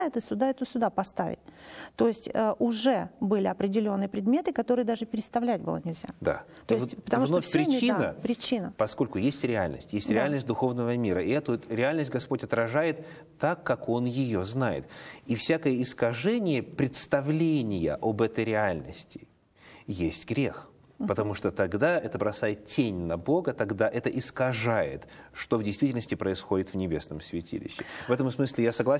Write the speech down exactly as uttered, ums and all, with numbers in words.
и сюда, и сюда поставить. То есть э, уже были определенные предметы, которые даже переставлять было нельзя. Да. То Но есть, вот потому что вновь все они, причина, да, причина, поскольку есть реальность, есть Да. реальность духовного мира, и эту реальность Господь отражает так, как Он ее знает. И всякое искажение представления об этой реальности есть грех. Потому что тогда это бросает тень на Бога, тогда это искажает, что в действительности происходит в небесном святилище. В этом смысле я согласен.